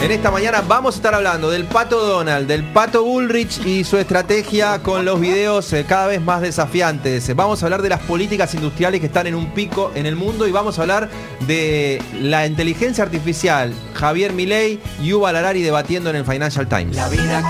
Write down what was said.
En esta mañana vamos a estar hablando del Pato Donald, del Pato Bullrich y su estrategia con los videos cada vez más desafiantes. Vamos a hablar de las políticas industriales que están en un pico en el mundo y vamos a hablar de la inteligencia artificial. Javier Milei y Yuval Harari debatiendo en el Financial Times.